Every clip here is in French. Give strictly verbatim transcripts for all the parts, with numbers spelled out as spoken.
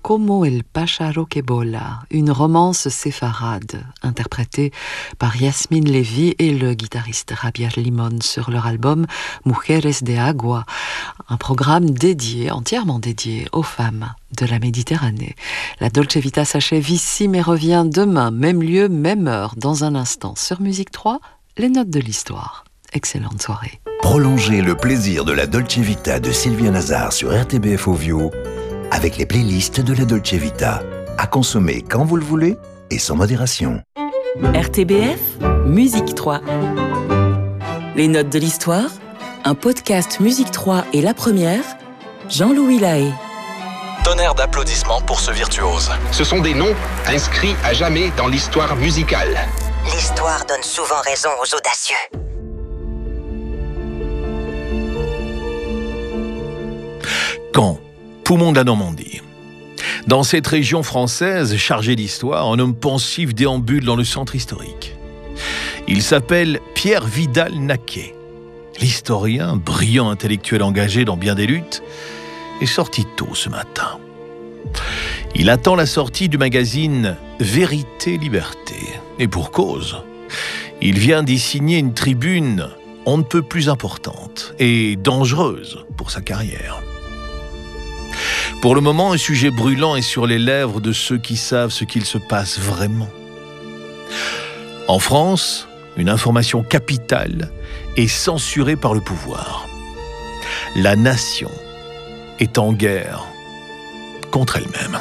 Como el pájaro que vola, une romance séfarade, interprétée par Yasmine Levy et le guitariste Javier Limón sur leur album Mujeres de Agua, un programme dédié, entièrement dédié aux femmes de la Méditerranée. La Dolce Vita s'achève ici mais revient demain, même lieu, même heure, dans un instant. Sur Musique trois, les notes de l'histoire. Excellente soirée. Prolongez le plaisir de la Dolce Vita de Sylvia Nazar sur R T B F Ovio avec les playlists de la Dolce Vita, à consommer quand vous le voulez et sans modération. R T B F, Musique trois. Les notes de l'histoire, un podcast Musique trois et la première, Jean-Louis Lahaye. Tonnerre d'applaudissements pour ce virtuose. Ce sont des noms inscrits à jamais dans l'histoire musicale. L'histoire donne souvent raison aux audacieux. Caen, poumon de la Normandie. Dans cette région française chargée d'histoire, un homme pensif déambule dans le centre historique. Il s'appelle Pierre Vidal-Naquet. L'historien, brillant intellectuel engagé dans bien des luttes, est sorti tôt ce matin. Il attend la sortie du magazine Vérité-Liberté. Et pour cause, il vient d'y signer une tribune on ne peut plus importante et dangereuse pour sa carrière. Pour le moment, un sujet brûlant est sur les lèvres de ceux qui savent ce qu'il se passe vraiment. En France, une information capitale est censurée par le pouvoir. La nation est en guerre contre elle-même.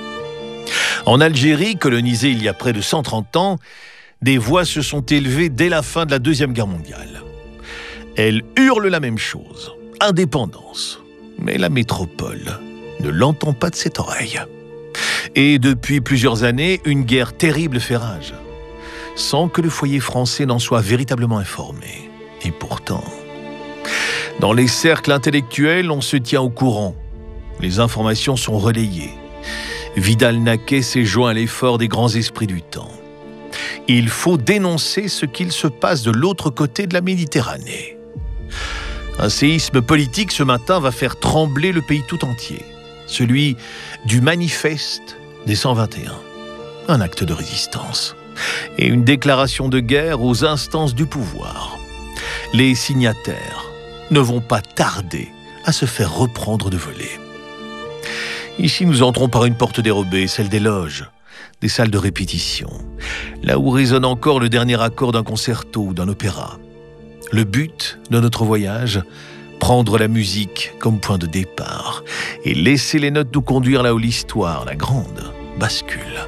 En Algérie, colonisée il y a près de cent trente ans, des voix se sont élevées dès la fin de la Deuxième Guerre mondiale. Elles hurlent la même chose, indépendance. Mais la métropole ne l'entend pas de cette oreille. Et depuis plusieurs années, une guerre terrible fait rage, sans que le foyer français n'en soit véritablement informé. Et pourtant, dans les cercles intellectuels, on se tient au courant. Les informations sont relayées. Vidal-Naquet s'est joint à l'effort des grands esprits du temps. Il faut dénoncer ce qu'il se passe de l'autre côté de la Méditerranée. Un séisme politique ce matin va faire trembler le pays tout entier. Celui du manifeste des cent vingt et un. Un acte de résistance. Et une déclaration de guerre aux instances du pouvoir. Les signataires ne vont pas tarder à se faire reprendre de volée. Ici, nous entrons par une porte dérobée, celle des loges, des salles de répétition, là où résonne encore le dernier accord d'un concerto ou d'un opéra. Le but de notre voyage, prendre la musique comme point de départ et laisser les notes nous conduire là où l'histoire, la grande, bascule.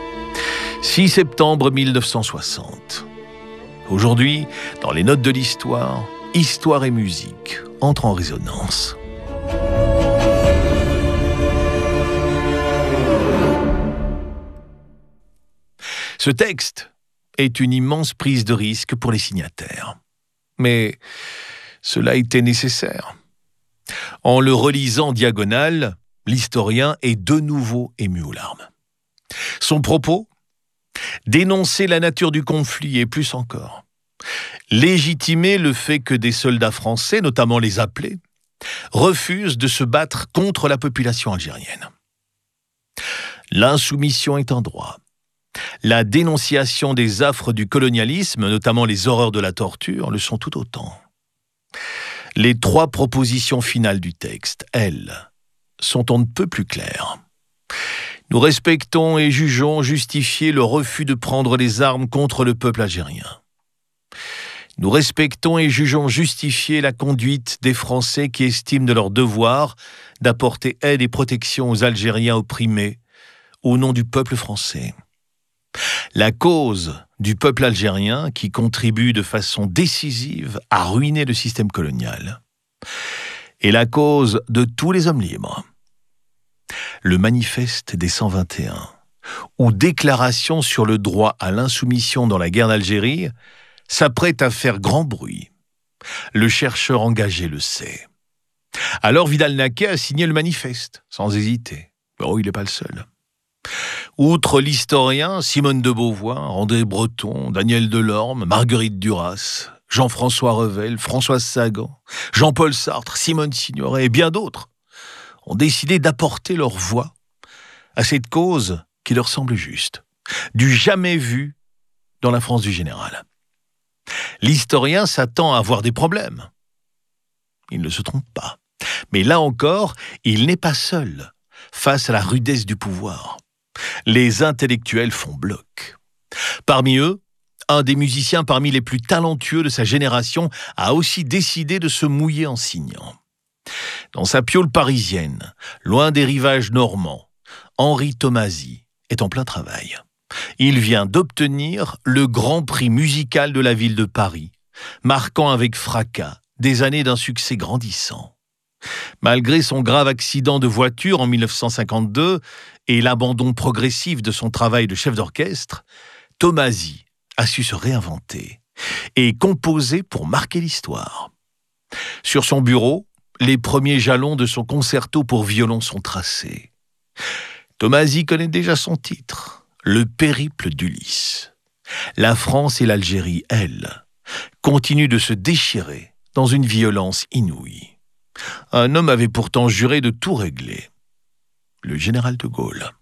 six septembre mille neuf cent soixante. Aujourd'hui, dans les notes de l'histoire, histoire et musique entrent en résonance. Ce texte est une immense prise de risque pour les signataires. Mais cela était nécessaire. En le relisant en diagonale, l'historien est de nouveau ému aux larmes. Son propos ? Dénoncer la nature du conflit et plus encore. Légitimer le fait que des soldats français, notamment les appelés, refusent de se battre contre la population algérienne. L'insoumission est un droit. La dénonciation des affres du colonialisme, notamment les horreurs de la torture, le sont tout autant. Les trois propositions finales du texte, elles, sont on ne peut plus claires. Nous respectons et jugeons justifier le refus de prendre les armes contre le peuple algérien. Nous respectons et jugeons justifier la conduite des Français qui estiment de leur devoir d'apporter aide et protection aux Algériens opprimés au nom du peuple français. La cause du peuple algérien qui contribue de façon décisive à ruiner le système colonial est la cause de tous les hommes libres. Le manifeste des cent vingt et un, ou déclaration sur le droit à l'insoumission dans la guerre d'Algérie, s'apprête à faire grand bruit. Le chercheur engagé le sait. Alors Vidal-Naquet a signé le manifeste, sans hésiter. Oh, il n'est pas le seul. Outre l'historien, Simone de Beauvoir, André Breton, Daniel Delorme, Marguerite Duras, Jean-François Revel, Françoise Sagan, Jean-Paul Sartre, Simone Signoret et bien d'autres ont décidé d'apporter leur voix à cette cause qui leur semble juste, du jamais vu dans la France du général. L'historien s'attend à avoir des problèmes. Il ne se trompe pas. Mais là encore, il n'est pas seul face à la rudesse du pouvoir. Les intellectuels font bloc. Parmi eux, un des musiciens parmi les plus talentueux de sa génération a aussi décidé de se mouiller en signant. Dans sa piaule parisienne, loin des rivages normands, Henri Tomasi est en plein travail. Il vient d'obtenir le Grand Prix musical de la ville de Paris, marquant avec fracas des années d'un succès grandissant. Malgré son grave accident de voiture en mille neuf cent cinquante-deux et l'abandon progressif de son travail de chef d'orchestre, Tomasi a su se réinventer et composer pour marquer l'histoire. Sur son bureau, les premiers jalons de son concerto pour violon sont tracés. Tomasi connaît déjà son titre, le périple d'Ulysse. La France et l'Algérie, elles, continuent de se déchirer dans une violence inouïe. Un homme avait pourtant juré de tout régler, le général de Gaulle.